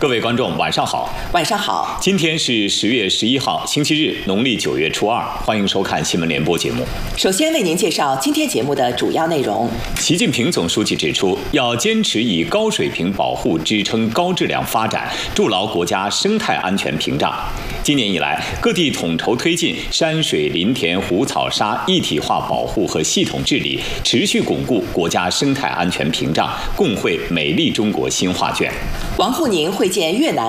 各位观众，晚上好。 晚上好。 今天是10月11号，星期日，农历9月初2。欢迎收看新闻联播节目。 首先为您介绍今天节目的主要内容。 习近平总书记指出，要坚持以高水平保护支撑高质量发展，筑牢国家生态安全屏障。今年以来，各地统筹推进山水林田湖草沙一体化保护和系统治理，持续巩固国家生态安全屏障，共绘美丽中国新画卷。 王沪宁会见越南